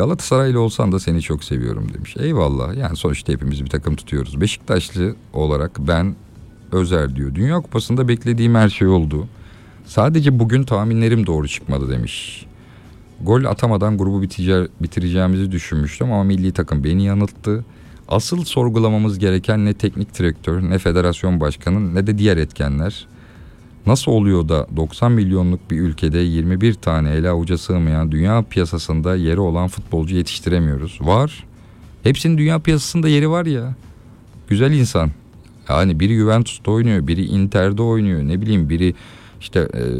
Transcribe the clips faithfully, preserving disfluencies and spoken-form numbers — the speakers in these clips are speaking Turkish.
Galatasaraylı olsan da seni çok seviyorum demiş. Eyvallah, yani sonuçta hepimiz bir takım tutuyoruz. Beşiktaşlı olarak ben Özer diyor. Dünya Kupası'nda beklediğim her şey oldu. Sadece bugün tahminlerim doğru çıkmadı demiş. Gol atamadan grubu bitice- bitireceğimizi düşünmüştüm ama milli takım beni yanılttı. Asıl sorgulamamız gereken ne teknik direktör, ne federasyon başkanı, ne de diğer etkenler. Nasıl oluyor da doksan milyonluk bir ülkede yirmi bir tane ele avuca sığmayan dünya piyasasında yeri olan futbolcu yetiştiremiyoruz? Var. Hepsinin dünya piyasasında yeri var ya. Güzel insan. Yani biri Juventus'ta oynuyor, biri Inter'de oynuyor, ne bileyim biri işte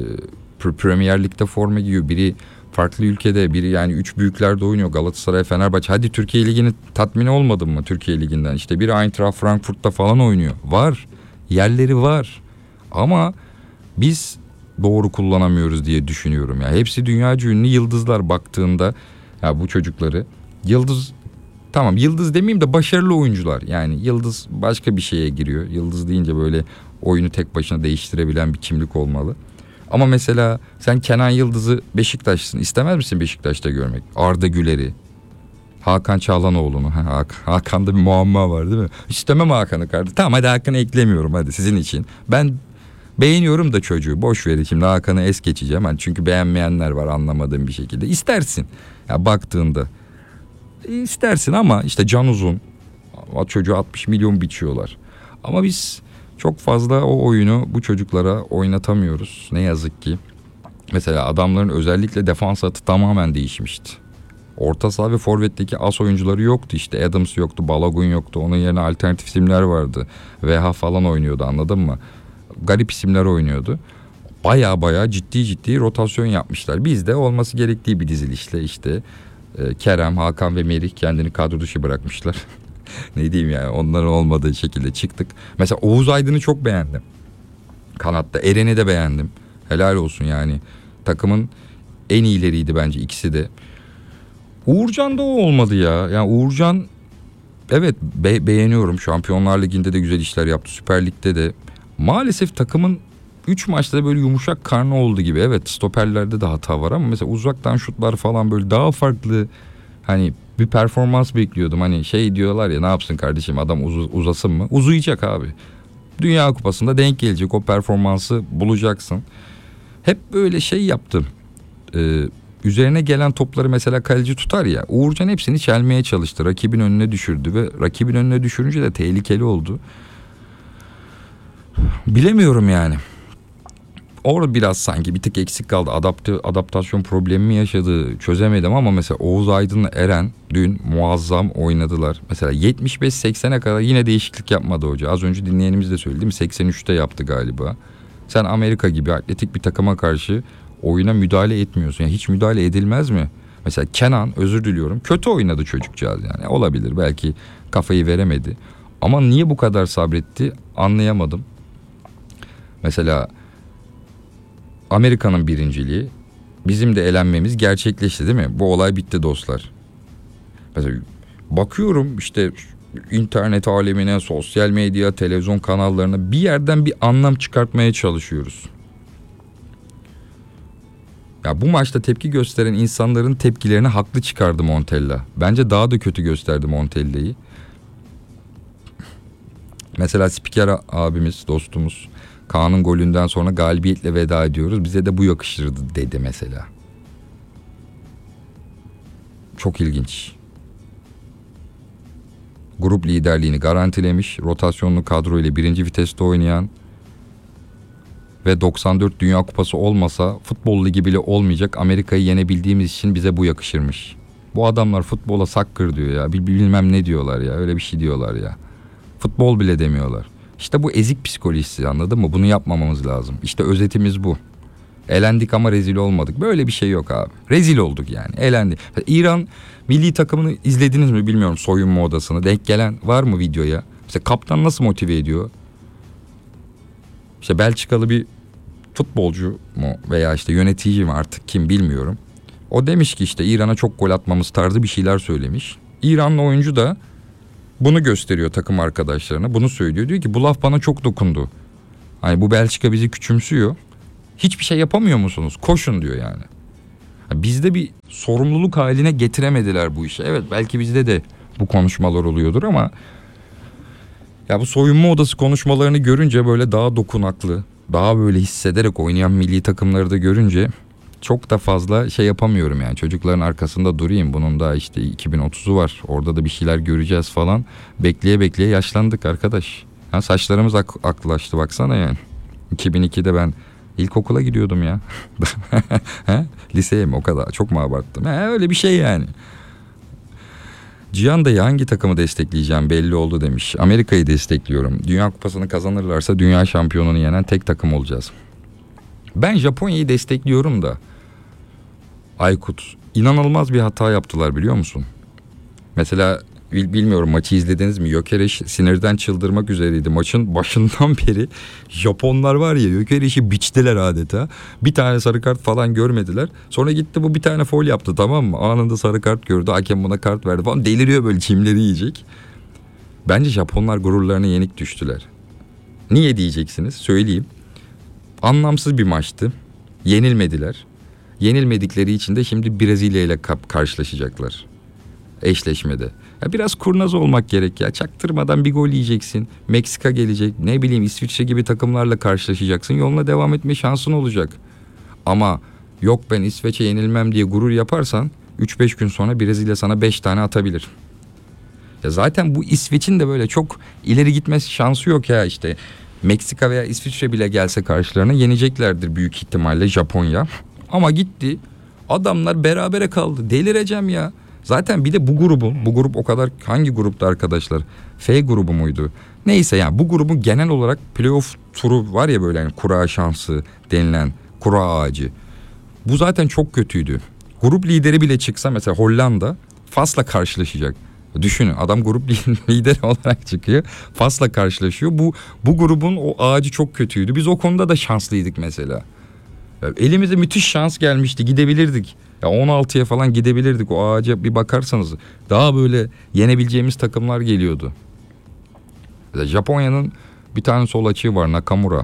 e, Premier Lig'de forma giyiyor, biri farklı ülkede, biri yani üç büyüklerde oynuyor. Galatasaray, Fenerbahçe. Hadi Türkiye Ligi'ni tatmin olmadın mı Türkiye Ligi'nden? İşte biri Eintracht Frankfurt'ta falan oynuyor. Var. Yerleri var. Ama biz doğru kullanamıyoruz diye düşünüyorum ya. Hepsi dünyaca ünlü yıldızlar baktığında ya bu çocukları. Yıldız, tamam yıldız demeyeyim de başarılı oyuncular. Yani yıldız başka bir şeye giriyor. Yıldız deyince böyle oyunu tek başına değiştirebilen bir kimlik olmalı. Ama mesela sen Kenan Yıldız'ı Beşiktaşlısın. İstemez misin Beşiktaş'ta görmek? Arda Güler'i, Hakan Çalhanoğlu'nu. Ha, Hakan'da bir muamma var değil mi? İstemem Hakan'ı kardeşim. Tamam hadi Hakan'ı eklemiyorum hadi sizin için. Ben beğeniyorum da çocuğu. Boş verin şimdi Hakan'ı es geçeceğim. Yani çünkü beğenmeyenler var anlamadığım bir şekilde. İstersin. Ya baktığında. İstersin ama işte Can Uzun. O çocuğu altmış milyon biçiyorlar. Ama biz çok fazla o oyunu bu çocuklara oynatamıyoruz. Ne yazık ki. Mesela adamların özellikle defans hatı tamamen değişmişti. Orta saha ve forvetteki as oyuncuları yoktu işte. Adams yoktu, Balogun yoktu. Onun yerine alternatif isimler vardı. Veha falan oynuyordu, anladın mı? Garip isimler oynuyordu. Baya baya ciddi ciddi rotasyon yapmışlar. Bizde olması gerektiği bir dizilişle işte e, Kerem, Hakan ve Merih kendini kadro dışı bırakmışlar. Ne diyeyim yani, onların olmadığı şekilde çıktık. Mesela Oğuz Aydın'ı çok beğendim. Kanatta Eren'i de beğendim. Helal olsun yani. Takımın en iyileriydi bence ikisi de. Uğurcan da o olmadı ya. Yani Uğurcan evet be- beğeniyorum. Şampiyonlar Ligi'nde de güzel işler yaptı. Süper Lig'de de. Maalesef takımın üç maçta da böyle yumuşak karnı oldu gibi. Evet stoperlerde de hata var ama mesela uzaktan şutlar falan böyle daha farklı, hani bir performans bekliyordum. Hani şey diyorlar ya, ne yapsın kardeşim adam uz- uzasın mı? Uzayacak abi. Dünya Kupası'nda denk gelecek, o performansı bulacaksın. Hep böyle şey yaptım. Ee, üzerine gelen topları mesela kaleci tutar ya. Uğurcan hepsini çelmeye çalıştı. Rakibin önüne düşürdü ve rakibin önüne düşürünce de tehlikeli oldu. Bilemiyorum yani. Orada biraz sanki bir tık eksik kaldı. Adapte, adaptasyon problemi mi yaşadı çözemedim ama mesela Oğuz Aydın'la Eren dün muazzam oynadılar. Mesela yetmiş beş seksene kadar yine değişiklik yapmadı hoca. Az önce dinleyenimiz de söyledi değil mi? seksen üçte yaptı galiba. Sen Amerika gibi atletik bir takıma karşı oyuna müdahale etmiyorsun. Yani hiç müdahale edilmez mi? Mesela Kenan, özür diliyorum, kötü oynadı çocukcağız yani. Olabilir, belki kafayı veremedi. Ama niye bu kadar sabretti anlayamadım. Mesela Amerika'nın birinciliği, bizim de elenmemiz gerçekleşti değil mi? Bu olay bitti dostlar. Mesela bakıyorum işte internet alemine, sosyal medya, televizyon kanallarına, bir yerden bir anlam çıkartmaya çalışıyoruz. Ya bu maçta tepki gösteren insanların tepkilerini haklı çıkardı Montella. Bence daha da kötü gösterdi Montella'yı. Mesela spiker abimiz, dostumuz, Kaan'ın golünden sonra galibiyetle veda ediyoruz, bize de bu yakışırdı dedi mesela. Çok ilginç. Grup liderliğini garantilemiş, rotasyonlu kadro ile birinci viteste oynayan ve doksan dört Dünya Kupası olmasa futbol ligi bile olmayacak Amerika'yı yenebildiğimiz için bize bu yakışırmış. Bu adamlar futbola sakkır diyor ya, bilmem ne diyorlar ya, öyle bir şey diyorlar ya. Futbol bile demiyorlar. İşte bu ezik psikolojisi, anladın mı? Bunu yapmamamız lazım. İşte özetimiz bu. Elendik ama rezil olmadık. Böyle bir şey yok abi. Rezil olduk yani. Elendik. İran milli takımını izlediniz mi bilmiyorum, soyunma odasını. Denk gelen var mı videoya? Mesela kaptan nasıl motive ediyor? İşte Belçikalı bir futbolcu mu veya işte yönetici mi artık kim bilmiyorum. O demiş ki işte İran'a çok gol atmamız tarzı bir şeyler söylemiş. İranlı oyuncu da bunu gösteriyor takım arkadaşlarına. Bunu söylüyor. Diyor ki bu laf bana çok dokundu. Hani bu Belçika bizi küçümsüyor. Hiçbir şey yapamıyor musunuz? Koşun diyor yani. Bizde bir sorumluluk haline getiremediler bu işi. Evet, belki bizde de bu konuşmalar oluyordur ama ya bu soyunma odası konuşmalarını görünce böyle daha dokunaklı, daha böyle hissederek oynayan milli takımları da görünce çok da fazla şey yapamıyorum yani. Çocukların arkasında durayım. Bunun da işte iki bin otuzu var. Orada da bir şeyler göreceğiz falan. Bekleye bekleye yaşlandık arkadaş. Ha, saçlarımız ak- aklaştı baksana yani. iki bin ikide ben ilkokula gidiyordum ya. He? Liseye mi, o kadar? Çok mu abarttım? He, öyle bir şey yani. Cihan dayı hangi takımı destekleyeceğim belli oldu demiş. Amerika'yı destekliyorum. Dünya Kupası'nı kazanırlarsa dünya şampiyonunu yenen tek takım olacağız. Ben Japonya'yı destekliyorum da Aykut, inanılmaz bir hata yaptılar biliyor musun? Mesela bilmiyorum, maçı izlediniz mi? Gyökeres sinirden çıldırmak üzereydi. Maçın başından beri Japonlar var ya, Gyökeres'i biçtiler adeta. Bir tane sarı kart falan görmediler. Sonra gitti bu bir tane faul yaptı, tamam mı? Anında sarı kart gördü. Hakem buna kart verdi falan. Deliriyor, böyle çimleri yiyecek. Bence Japonlar gururlarına yenik düştüler. Niye diyeceksiniz? Söyleyeyim. Anlamsız bir maçtı. Yenilmediler. Yenilmedikleri için de şimdi Brezilya ile karşılaşacaklar. Eşleşmede. Ya biraz kurnaz olmak gerek ya. Çaktırmadan bir gol yiyeceksin. Meksika gelecek. Ne bileyim, İsviçre gibi takımlarla karşılaşacaksın. Yoluna devam etme şansın olacak. Ama yok ben İsveç'e yenilmem diye gurur yaparsan üç beş gün sonra Brezilya sana beş tane atabilir. Ya zaten bu İsveç'in de böyle çok ileri gitmesi şansı yok ya işte. Meksika veya İsviçre bile gelse karşılarına yeneceklerdir büyük ihtimalle Japonya. Ama gitti. Adamlar berabere kaldı. Delireceğim ya. Zaten bir de bu grubun, bu grup o kadar, hangi grupta arkadaşlar? F grubu muydu? Neyse yani bu grubun genel olarak playoff turu var ya, böyle yani kura şansı denilen kura ağacı. Bu zaten çok kötüydü. Grup lideri bile çıksa mesela Hollanda Fas'la karşılaşacak. Düşünün, adam grup lideri olarak çıkıyor. Fas'la karşılaşıyor. Bu bu grubun o ağacı çok kötüydü. Biz o konuda da şanslıydık mesela. Ya elimize müthiş şans gelmişti, gidebilirdik. Ya on altıya falan gidebilirdik. O ağaca bir bakarsanız daha böyle yenebileceğimiz takımlar geliyordu. Mesela Japonya'nın bir tane sol açığı var, Nakamura.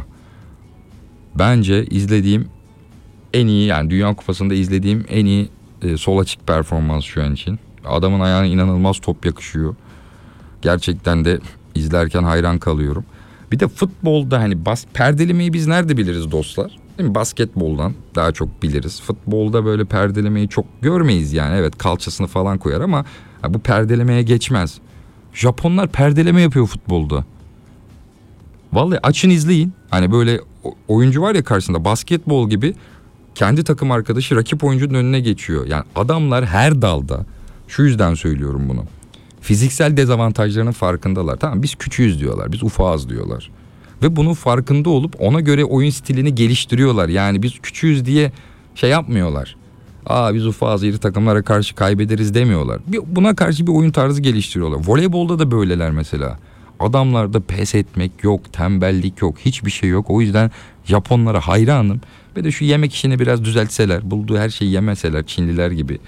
Bence izlediğim en iyi, yani Dünya Kupası'nda izlediğim en iyi e, sol açık performans şu an için. Adamın ayağına inanılmaz top yakışıyor. Gerçekten de izlerken hayran kalıyorum. Bir de futbolda hani bas, perdelemeyi biz nerede biliriz dostlar? Değil mi? Basketboldan daha çok biliriz. Futbolda böyle perdelemeyi çok görmeyiz yani. Evet, kalçasını falan koyar ama bu perdelemeye geçmez. Japonlar perdeleme yapıyor futbolda. Vallahi açın izleyin. Hani böyle oyuncu var ya karşısında, basketbol gibi kendi takım arkadaşı rakip oyuncunun önüne geçiyor. Yani adamlar her dalda, şu yüzden söylüyorum bunu, fiziksel dezavantajlarının farkındalar. Tamam, biz küçüğüz diyorlar, biz ufağız diyorlar. Ve bunun farkında olup ona göre oyun stilini geliştiriyorlar. Yani biz küçüğüz diye şey yapmıyorlar. Aa biz ufağız, iri takımlara karşı kaybederiz demiyorlar. Bir, buna karşı bir oyun tarzı geliştiriyorlar. Voleybolda da böyleler mesela. Adamlarda pes etmek yok, tembellik yok, hiçbir şey yok. O yüzden Japonlara hayranım. Ve de şu yemek işini biraz düzeltseler, bulduğu her şeyi yemeseler Çinliler gibi,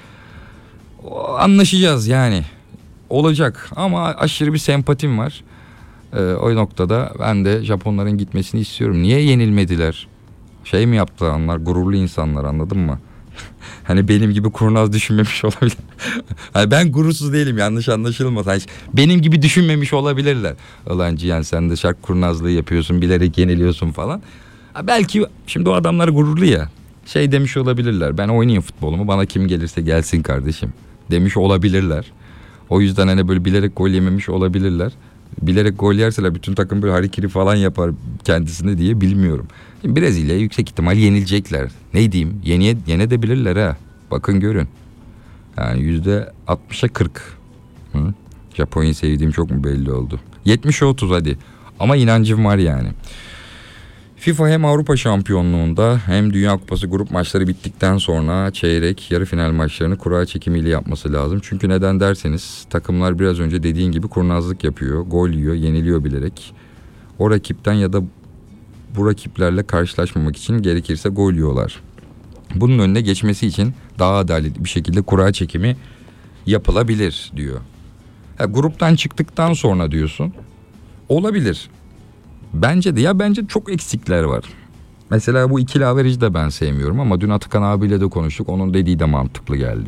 anlaşacağız yani. Olacak ama aşırı bir sempatim var. Ee, o noktada ben de Japonların gitmesini istiyorum. Niye yenilmediler? Şey mi yaptılar onlar? Gururlu insanlar, anladın mı? Hani benim gibi kurnaz düşünmemiş olabilir. Hani ben gurursuz değilim, yanlış anlaşılmasın. Hani benim gibi düşünmemiş olabilirler. Ulan Cihan sen de şark kurnazlığı yapıyorsun, bilerek yeniliyorsun falan. Ha, belki şimdi o adamlar gururlu ya. Şey demiş olabilirler. Ben oynayayım futbolumu, bana kim gelirse gelsin kardeşim demiş olabilirler. O yüzden hani böyle bilerek gol yememiş olabilirler. Bilerek gol yerseler bütün takım böyle harikiri falan yapar kendisine diye bilmiyorum. Brezilya'ya yüksek ihtimal yenilecekler. Ne diyeyim? Yene, yenebilirler ha. Bakın görün. Yani yüzde altmışa kırk. Hı? Japonya'yı sevdiğim çok mu belli oldu? yetmişe otuz hadi. Ama inancım var yani. FIFA hem Avrupa Şampiyonluğunda hem Dünya Kupası grup maçları bittikten sonra çeyrek, yarı final maçlarını kura çekimiyle yapması lazım. Çünkü neden derseniz takımlar biraz önce dediğin gibi kurnazlık yapıyor, gol yiyor, yeniliyor bilerek. O rakipten ya da bu rakiplerle karşılaşmamak için gerekirse gol yiyorlar. Bunun önüne geçmesi için daha adaletli bir şekilde kura çekimi yapılabilir diyor. Ya, gruptan çıktıktan sonra diyorsun, olabilir. Bence de ya bence çok eksikler var. Mesela bu ikili averajı da ben sevmiyorum ama dün Atakan abiyle de konuştuk. Onun dediği de mantıklı geldi.